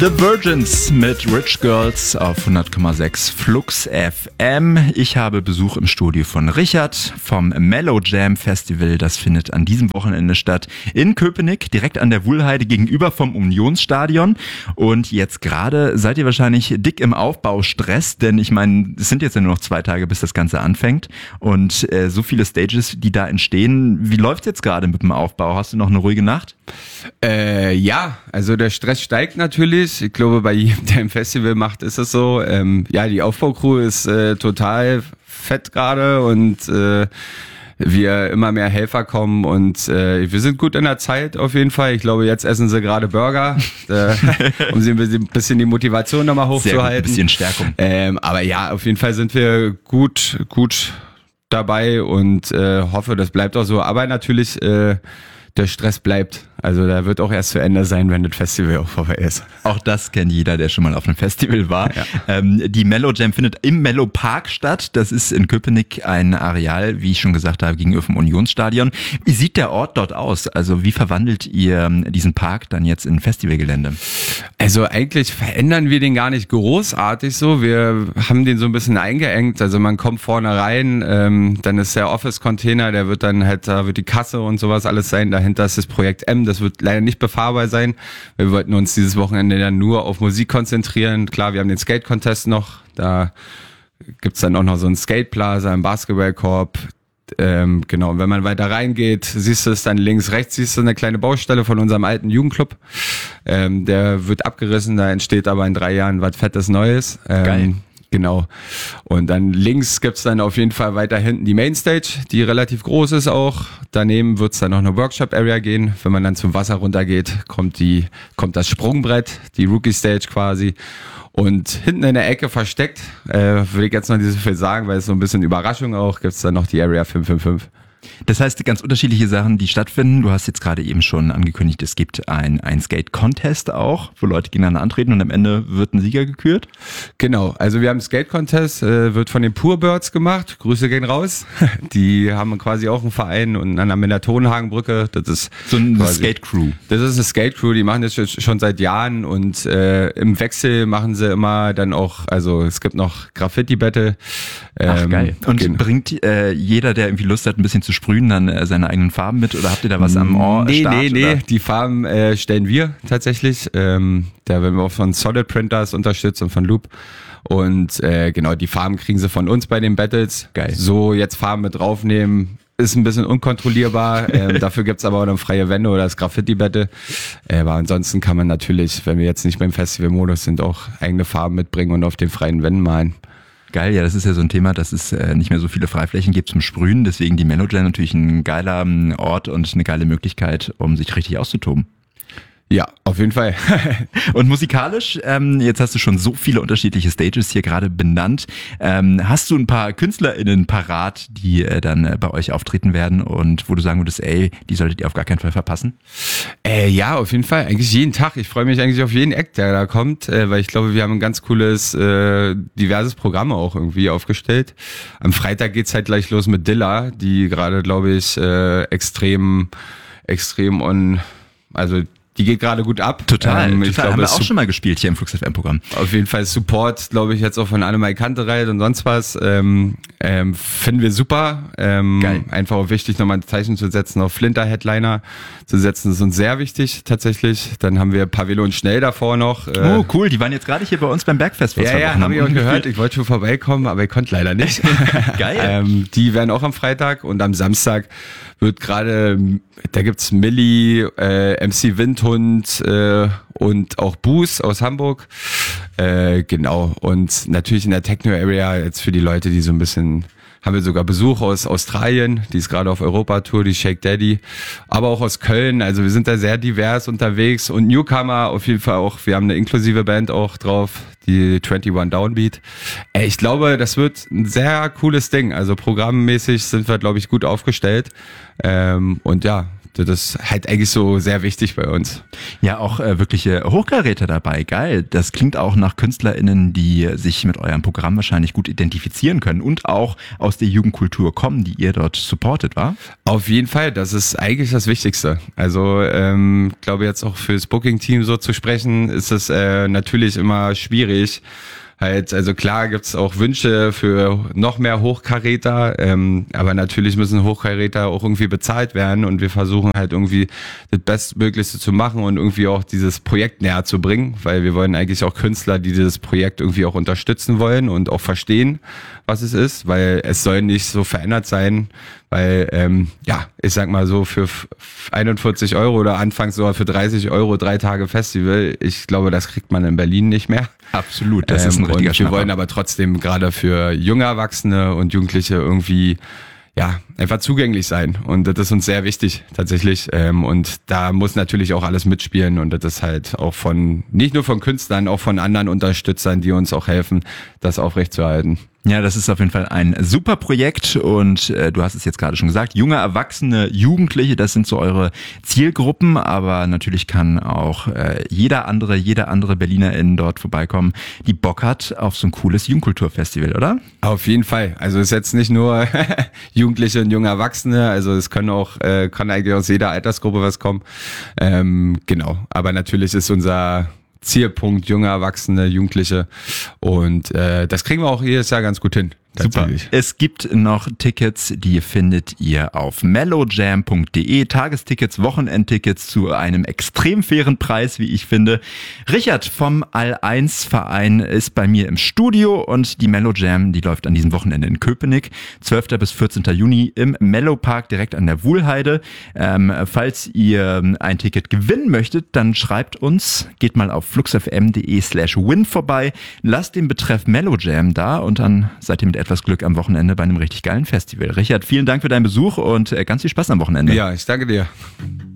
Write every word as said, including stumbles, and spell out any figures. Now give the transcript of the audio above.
The Virgins mit Rich Girls auf hundert Komma sechs Flux F M. Ich habe Besuch im Studio von Richard vom Mellow Jam Festival. Das findet an diesem Wochenende statt in Köpenick, direkt an der Wuhlheide gegenüber vom Unionsstadion. Und jetzt gerade seid ihr wahrscheinlich dick im Aufbaustress, denn ich meine, es sind jetzt ja nur noch zwei Tage, bis das Ganze anfängt. Und äh, so viele Stages, die da entstehen. Wie läuft's jetzt gerade mit dem Aufbau? Hast du noch eine ruhige Nacht? Äh, ja, also der Stress steigt natürlich. Ich glaube, bei jedem, der ein Festival macht, ist es so. Ähm, ja, die Aufbaucrew ist äh, total fett gerade und äh, wir immer mehr Helfer kommen und äh, wir sind gut in der Zeit auf jeden Fall. Ich glaube, jetzt essen sie gerade Burger, äh, um sie ein bisschen die Motivation nochmal hochzuhalten. Sehr gut, ein bisschen Stärkung. Ähm, aber ja, auf jeden Fall sind wir gut, gut dabei und äh, hoffe, das bleibt auch so. Aber natürlich, äh, der Stress bleibt. Also da wird auch erst zu Ende sein, wenn das Festival auch vorbei ist. Auch das kennt jeder, der schon mal auf einem Festival war. Ja. Ähm, die Mellow Jam findet im Mellow Park statt. Das ist in Köpenick ein Areal, wie ich schon gesagt habe, gegenüber vom Unionsstadion. Wie sieht der Ort dort aus? Also wie verwandelt ihr diesen Park dann jetzt in Festivalgelände? Also eigentlich verändern wir den gar nicht großartig so. Wir haben den so ein bisschen eingeengt. Also man kommt vorne rein, ähm, dann ist der Office-Container, der wird dann halt, da wird die Kasse und sowas alles sein. Dahinter ist das Projekt M. Das wird leider nicht befahrbar sein. Wir wollten uns dieses Wochenende dann nur auf Musik konzentrieren. Klar, wir haben den Skate-Contest noch. Da gibt's dann auch noch so einen Skate-Plaza, einen Basketballkorb. Ähm, genau, und wenn man weiter reingeht, siehst du es dann links, rechts, siehst du eine kleine Baustelle von unserem alten Jugendclub. Ähm, der wird abgerissen, da entsteht aber in drei Jahren was Fettes Neues. Ähm, Geil. Genau. Und dann links gibt's dann auf jeden Fall weiter hinten die Mainstage, die relativ groß ist auch. Daneben wird's dann noch eine Workshop-Area gehen. Wenn man dann zum Wasser runtergeht, kommt die, kommt das Sprungbrett, die Rookie-Stage quasi. Und hinten in der Ecke versteckt, äh, will ich jetzt noch nicht so viel sagen, weil es so ein bisschen Überraschung auch, gibt's dann noch die Area fünf fünf fünf. Das heißt, ganz unterschiedliche Sachen, die stattfinden. Du hast jetzt gerade eben schon angekündigt, es gibt ein, ein Skate-Contest auch, wo Leute gegeneinander antreten und am Ende wird ein Sieger gekürt. Genau, also wir haben einen Skate-Contest, äh, wird von den Pure Birds gemacht. Grüße gehen raus. Die haben quasi auch einen Verein und dann haben wir in der Tonhagenbrücke, das ist so eine Skate-Crew. Das ist eine Skate-Crew, die machen das schon seit Jahren und äh, im Wechsel machen sie immer dann auch, also es gibt noch Graffiti-Battle. Ähm, Ach geil. Und genau. Bringt äh, jeder, der irgendwie Lust hat, ein bisschen zu sprühen, dann äh, seine eigenen Farben mit oder habt ihr da was am Ohr? Nee, Start, nee, nee, oder? Die Farben äh, stellen wir tatsächlich. Ähm, da werden wir auch von Solid Printers unterstützt und von Loop. Und äh, genau, die Farben kriegen sie von uns bei den Battles. Geil. So jetzt Farben mit draufnehmen, ist ein bisschen unkontrollierbar. ähm, dafür gibt's aber auch noch freie Wände oder das Graffiti-Battle. Äh, aber ansonsten kann man natürlich, wenn wir jetzt nicht beim Festival-Modus sind, auch eigene Farben mitbringen und auf den freien Wänden malen. Geil, ja, das ist ja so ein Thema, dass es äh, nicht mehr so viele Freiflächen gibt zum Sprühen. Deswegen die Mellow Jam natürlich ein geiler ähm, Ort und eine geile Möglichkeit, um sich richtig auszutoben. Ja, auf jeden Fall. Und musikalisch, ähm, jetzt hast du schon so viele unterschiedliche Stages hier gerade benannt. Ähm, hast du ein paar KünstlerInnen parat, die äh, dann äh, bei euch auftreten werden und wo du sagen würdest, ey, die solltet ihr auf gar keinen Fall verpassen? Äh, ja, auf jeden Fall. Eigentlich jeden Tag. Ich freue mich eigentlich auf jeden Act, der da kommt, äh, weil ich glaube, wir haben ein ganz cooles, äh, diverses Programm auch irgendwie aufgestellt. Am Freitag geht's halt gleich los mit Dilla, die gerade, glaube ich, äh, extrem, extrem on, also die geht gerade gut ab. Total, ähm, total. Ich glaube, haben wir auch schon mal gespielt hier im Flux F M-Programm. Auf jeden Fall Support, glaube ich, jetzt auch von Annemai Kantereit und sonst was. Ähm, ähm, finden wir super. Ähm, Geil. Einfach auch wichtig, nochmal ein Zeichen zu setzen, auf Flinter-Headliner zu setzen. Das ist uns sehr wichtig, tatsächlich. Dann haben wir Pavelo und Schnell davor noch. Äh, oh, cool. Die waren jetzt gerade hier bei uns beim Bergfest vor ja, zwei ja, Wochen. habe ich auch gehört. Ich wollte schon vorbeikommen, aber ich konnte leider nicht. Geil. ähm, die werden auch am Freitag und am Samstag wird gerade, da gibt's Milli, äh, M C Windhund äh, und auch Boos aus Hamburg. Äh, genau. Und natürlich in der Techno-Area jetzt für die Leute, die so ein bisschen, haben wir sogar Besuch aus Australien, die ist gerade auf Europa-Tour, die Shake Daddy, aber auch aus Köln. Also wir sind da sehr divers unterwegs und Newcomer auf jeden Fall auch. Wir haben eine inklusive Band auch drauf, die einundzwanzig Downbeat. Äh, ich glaube, das wird ein sehr cooles Ding. Also programmmäßig sind wir, glaube ich, gut aufgestellt. Ähm, und ja, das ist halt eigentlich so sehr wichtig bei uns. Ja, auch äh, wirkliche Hochkaräter dabei, geil. Das klingt auch nach KünstlerInnen, die sich mit eurem Programm wahrscheinlich gut identifizieren können und auch aus der Jugendkultur kommen, die ihr dort supportet, wa? Auf jeden Fall, das ist eigentlich das Wichtigste. Also ähm, ich glaube jetzt auch fürs Booking-Team so zu sprechen, ist es äh, natürlich immer schwierig. Halt, also klar gibt's auch Wünsche für noch mehr Hochkaräter, ähm, aber natürlich müssen Hochkaräter auch irgendwie bezahlt werden und wir versuchen halt irgendwie das Bestmöglichste zu machen und irgendwie auch dieses Projekt näher zu bringen, weil wir wollen eigentlich auch Künstler, die dieses Projekt irgendwie auch unterstützen wollen und auch verstehen, was es ist, weil es soll nicht so verändert sein, weil, ähm, ja, ich sag mal so, für einundvierzig Euro oder anfangs sogar für dreißig Euro drei Tage Festival, ich glaube, das kriegt man in Berlin nicht mehr. Absolut, das ähm, ist ein richtiger und wir wollen aber trotzdem gerade für junge Erwachsene und Jugendliche irgendwie ja einfach zugänglich sein und das ist uns sehr wichtig tatsächlich ähm, und da muss natürlich auch alles mitspielen und das ist halt auch von, nicht nur von Künstlern, auch von anderen Unterstützern, die uns auch helfen, das aufrechtzuerhalten. Ja, das ist auf jeden Fall ein super Projekt und äh, du hast es jetzt gerade schon gesagt, junge Erwachsene, Jugendliche, das sind so eure Zielgruppen, aber natürlich kann auch äh, jeder andere, jeder andere BerlinerInnen dort vorbeikommen, die Bock hat auf so ein cooles Jugendkulturfestival, oder? Auf jeden Fall, also es ist jetzt nicht nur Jugendliche und junge Erwachsene, also es können auch, äh, kann eigentlich aus jeder Altersgruppe was kommen, ähm, genau, aber natürlich ist unser Zielpunkt junge Erwachsene, Jugendliche und äh, das kriegen wir auch jedes Jahr ganz gut hin. Super. Es gibt noch Tickets, die findet ihr auf mellowjam punkt de. Tagestickets, Wochenendtickets zu einem extrem fairen Preis, wie ich finde. Richard vom All eins Verein ist bei mir im Studio und die Mellowjam, die läuft an diesem Wochenende in Köpenick. zwölfter bis vierzehnter Juni im Mellow Park direkt an der Wuhlheide. Ähm, falls ihr ein Ticket gewinnen möchtet, dann schreibt uns, geht mal auf fluxfm.de slash win vorbei, lasst den Betreff Mellowjam da und dann seid ihr mit etwas Glück am Wochenende bei einem richtig geilen Festival. Richard, vielen Dank für deinen Besuch und ganz viel Spaß am Wochenende. Ja, ich danke dir.